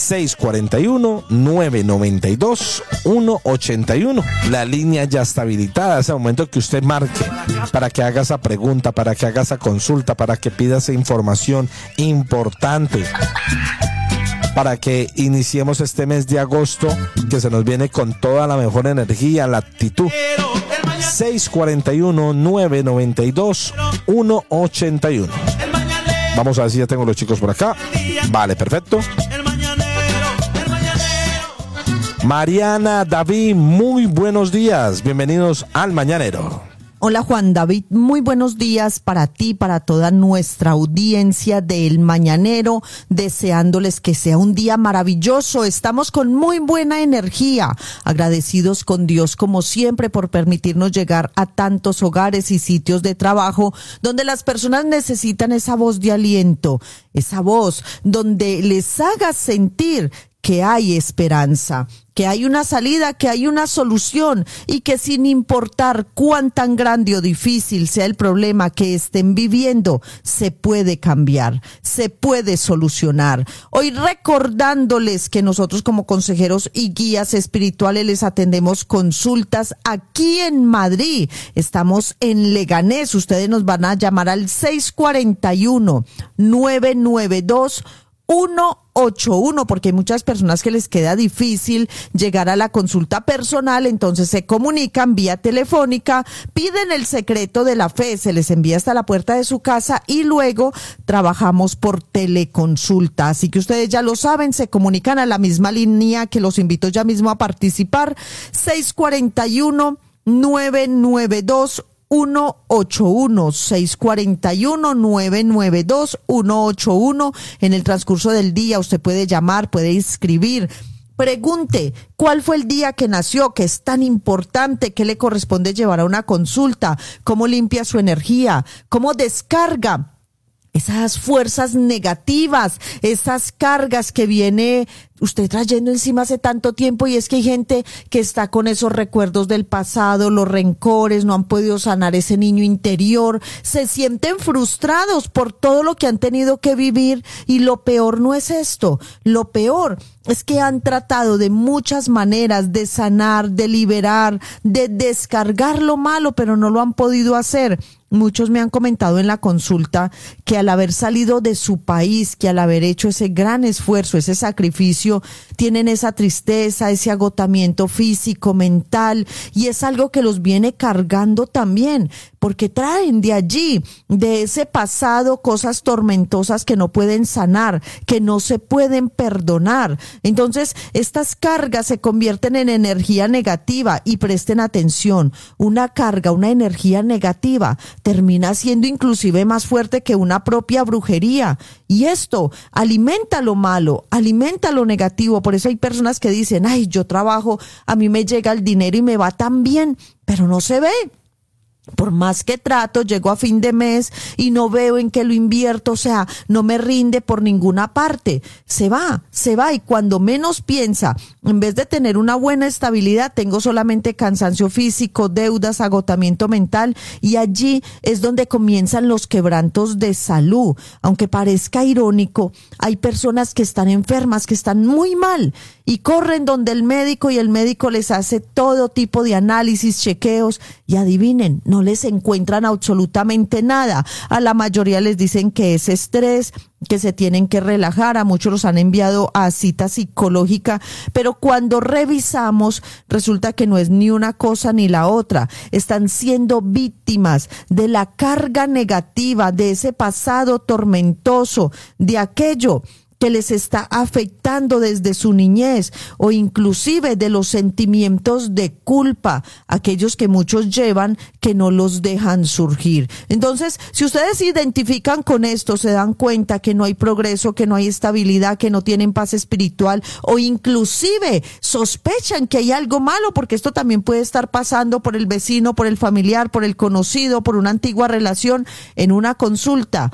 641-992-181. La línea ya está habilitada. Es el momento que usted marque para que haga esa pregunta, para que haga esa consulta, para que pida esa información importante, para que iniciemos este mes de agosto que se nos viene con toda la mejor energía, la actitud. 641-992-181. Vamos a ver si ya tengo los chicos por acá. Vale, perfecto. Mariana, David, muy buenos días. Bienvenidos al Mañanero. Hola Juan David, muy buenos días para ti, para toda nuestra audiencia del Mañanero, deseándoles que sea un día maravilloso. Estamos con muy buena energía, agradecidos con Dios como siempre por permitirnos llegar a tantos hogares y sitios de trabajo donde las personas necesitan esa voz de aliento, esa voz donde les haga sentir que hay esperanza, que hay una salida, que hay una solución y que sin importar cuán tan grande o difícil sea el problema que estén viviendo, se puede cambiar, se puede solucionar. Hoy recordándoles que nosotros como consejeros y guías espirituales les atendemos consultas aquí en Madrid. Estamos en Leganés. Ustedes nos van a llamar al 641-992-181, porque hay muchas personas que les queda difícil llegar a la consulta personal, entonces se comunican vía telefónica, piden el secreto de la fe, se les envía hasta la puerta de su casa y luego trabajamos por teleconsulta. Así que ustedes ya lo saben, se comunican a la misma línea que los invito ya mismo a participar, 641-992-181, 641-992-181. En el transcurso del día usted puede llamar, puede escribir. Pregunte, ¿cuál fue el día que nació? ¿Qué es tan importante? ¿Qué le corresponde llevar a una consulta? ¿Cómo limpia su energía? ¿Cómo descarga esas fuerzas negativas, esas cargas que viene usted trayendo encima hace tanto tiempo? Y es que hay gente que está con esos recuerdos del pasado, los rencores, no han podido sanar ese niño interior, se sienten frustrados por todo lo que han tenido que vivir, y lo peor no es esto, lo peor es que han tratado de muchas maneras de sanar, de liberar, de descargar lo malo, pero no lo han podido hacer. Muchos me han comentado en la consulta que al haber salido de su país, que al haber hecho ese gran esfuerzo, ese sacrificio, tienen esa tristeza, ese agotamiento físico, mental, y es algo que los viene cargando también, porque traen de allí, de ese pasado, cosas tormentosas que no pueden sanar, que no se pueden perdonar. Entonces, estas cargas se convierten en energía negativa, y presten atención, una carga, una energía negativa, termina siendo inclusive más fuerte que una propia brujería. Y esto alimenta lo malo, alimenta lo negativo. Por eso hay personas que dicen, ay, yo trabajo, a mí me llega el dinero y me va tan bien, pero no se ve. Por más que trato, llego a fin de mes y no veo en qué lo invierto, o sea, no me rinde por ninguna parte. Se va, y cuando menos piensa, en vez de tener una buena estabilidad, tengo solamente cansancio físico, deudas, agotamiento mental, y allí es donde comienzan los quebrantos de salud. Aunque parezca irónico, hay personas que están enfermas, que están muy mal, y corren donde el médico, y el médico les hace todo tipo de análisis, chequeos, y adivinen, no les encuentran absolutamente nada. A la mayoría les dicen que es estrés, que se tienen que relajar, a muchos los han enviado a cita psicológica, pero cuando revisamos resulta que no es ni una cosa ni la otra. Están siendo víctimas de la carga negativa, de ese pasado tormentoso, de aquello que les está afectando desde su niñez, o inclusive de los sentimientos de culpa, aquellos que muchos llevan que no los dejan surgir. Entonces, si ustedes se identifican con esto, se dan cuenta que no hay progreso, que no hay estabilidad, que no tienen paz espiritual, o inclusive sospechan que hay algo malo, porque esto también puede estar pasando por el vecino, por el familiar, por el conocido, por una antigua relación, en una consulta